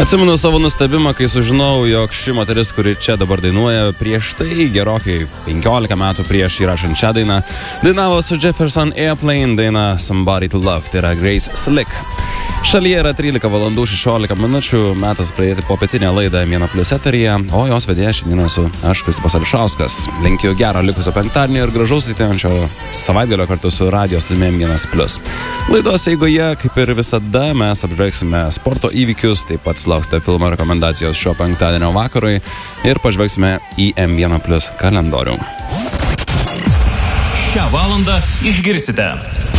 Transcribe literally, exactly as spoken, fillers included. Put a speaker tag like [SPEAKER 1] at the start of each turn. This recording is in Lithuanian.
[SPEAKER 1] Atsimenu savo nustebimą, kai sužinau, jog ši moteris, kuri čia dabar dainuoja, prieš tai gerokai penkiolika metų prieš įrašant šią dainą, dainavo su Jefferson Airplane daina Somebody to Love, tai yra Grace Slick. Šalyje yra trylika valandų šešiolika minučių, metas pradėti popietinę laidą Vieno Plius eteryje, o jos vedėja šiandien esu aš, Kristupas Ališauskas. Linkiu gero likusio penktadienio ir gražaus ateinančio savaitgalio kartu su radijo stotimi Vienas Plius. Laidos eigoje, kaip ir visada, mes apžvelgsime sporto įvykius, taip pat sulauksite filmo rekomendacijos šio penktadienio vakarui ir pažvelgsime į M vienas Plius kalendorių.
[SPEAKER 2] Šią valandą išgirsite.